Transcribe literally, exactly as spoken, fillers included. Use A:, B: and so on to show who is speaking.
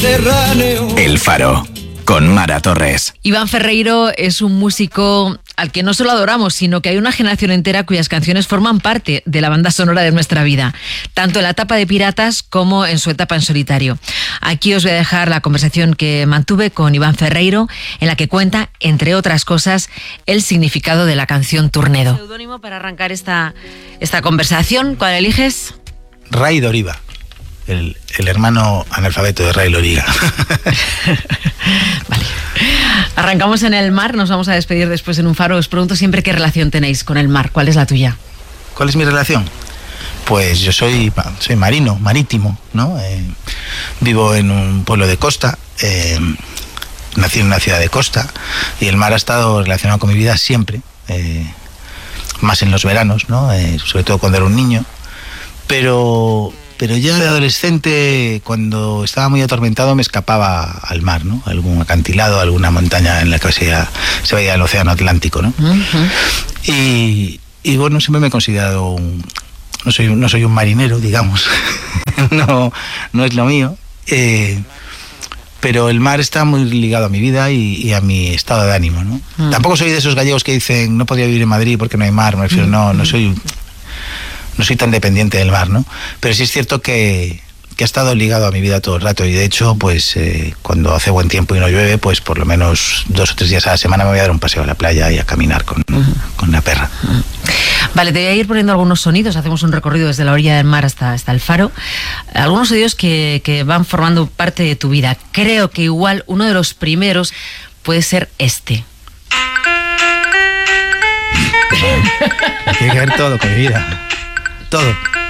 A: Mediterráneo.
B: El Faro, con Mara Torres.
C: Iván Ferreiro es un músico al que no solo adoramos, sino que hay una generación entera cuyas canciones forman parte de la banda sonora de nuestra vida, tanto en la etapa de Piratas como en su etapa en solitario. Aquí os voy a dejar la conversación que mantuve con Iván Ferreiro, en la que cuenta, entre otras cosas, el significado de la canción Turnedo. ¿Seudónimo para arrancar esta, esta conversación? ¿Cuál eliges?
D: Ray Doriva, el, el hermano analfabeto de Ray Loriga.
C: Vale. Arrancamos en el mar, nos vamos a despedir después en un faro. Os pregunto siempre qué relación tenéis con el mar. ¿Cuál es la tuya?
D: ¿Cuál es mi relación? Pues yo soy, soy marino, marítimo, ¿no? Eh, vivo en un pueblo de costa, eh, nací en una ciudad de costa y el mar ha estado relacionado con mi vida siempre, eh, más en los veranos, ¿no? Eh, sobre todo cuando era un niño, pero... Pero ya de adolescente, cuando estaba muy atormentado, me escapaba al mar, ¿no? Algún acantilado, alguna montaña en la que se veía, se veía el océano Atlántico, ¿no? Uh-huh. Y, y bueno, siempre me he considerado un... No soy, no soy un marinero, digamos. no, no es lo mío. Eh, pero el mar está muy ligado a mi vida y, y a mi estado de ánimo, ¿no? Uh-huh. Tampoco soy de esos gallegos que dicen no podría vivir en Madrid porque no hay mar. Me refiero, uh-huh. no, no soy... No soy tan dependiente del mar, ¿no? Pero sí es cierto que, que ha estado ligado a mi vida todo el rato y de hecho, pues eh, cuando hace buen tiempo y no llueve, pues por lo menos dos o tres días a la semana me voy a dar un paseo a la playa y a caminar con, uh-huh. con la perra.
C: Uh-huh. Vale, te voy a ir poniendo algunos sonidos, hacemos un recorrido desde la orilla del mar hasta, hasta el faro. Algunos sonidos que, que van formando parte de tu vida. Creo que igual uno de los primeros puede ser este.
D: Tiene que ver todo con mi vida. Todo.